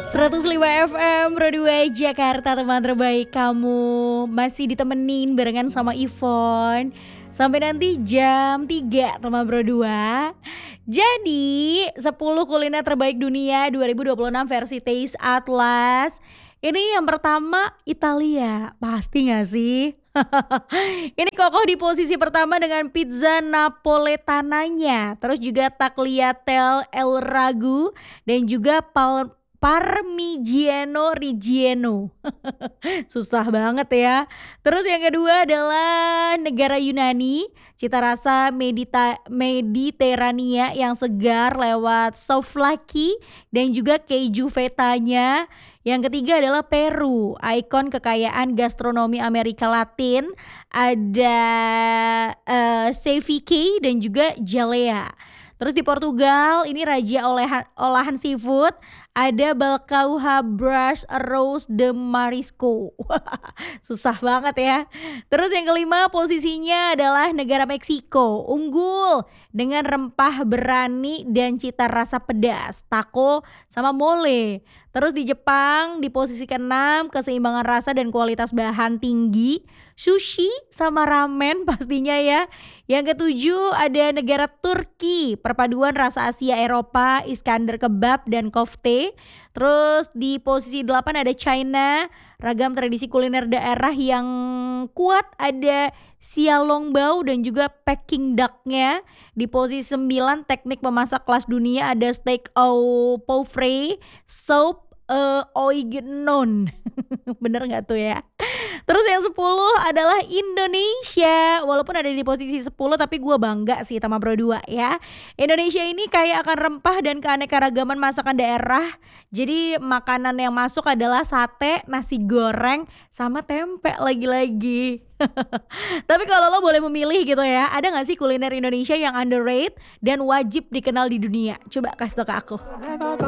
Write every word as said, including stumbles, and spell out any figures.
seratus lima F M Broadway Jakarta, teman terbaik kamu. Masih ditemenin barengan sama Ivon sampai nanti jam tiga, teman Brodua. Jadi sepuluh kuliner terbaik dunia dua ribu dua puluh enam versi Taste Atlas. Ini yang pertama Italia, pasti gak sih? Ini kokoh di posisi pertama dengan pizza napoletananya. Terus juga tagliatelle al ragu dan juga pal Parmigiano Reggiano. Susah banget ya. Terus yang kedua adalah negara Yunani, cita rasa medita Mediterania yang segar lewat souvlaki dan juga keju fetanya. Yang ketiga adalah Peru, ikon kekayaan gastronomi Amerika Latin. Ada uh, ceviche dan juga jalea. Terus di Portugal ini raja olahan, olahan seafood, ada Balcauha Braço Arroz de Marisco. Susah banget ya. Terus yang kelima posisinya adalah negara Meksiko, unggul dengan rempah berani dan cita rasa pedas, taco sama mole. Terus di Jepang di posisi keenam, keseimbangan rasa dan kualitas bahan tinggi, sushi sama ramen pastinya ya. Yang ketujuh ada negara Turki, perpaduan rasa Asia Eropa, Iskandar kebab dan kofte. Terus di posisi delapan ada China, ragam tradisi kuliner daerah yang kuat, ada xiaolongbao dan juga Peking ducknya. Di posisi sembilan teknik memasak kelas dunia, ada steak au poivre, soup uh, oignon. Bener gak tuh ya? Terus yang sepuluh adalah Indonesia. Walaupun ada di posisi sepuluh tapi gue bangga sih sama Bro dua ya. Indonesia ini kaya akan rempah dan keanekaragaman masakan daerah. Jadi makanan yang masuk adalah sate, nasi goreng, sama tempe lagi-lagi. Tapi kalau lo boleh memilih gitu ya, ada gak sih kuliner Indonesia yang underrated dan wajib dikenal di dunia? Coba kasih tau ke aku.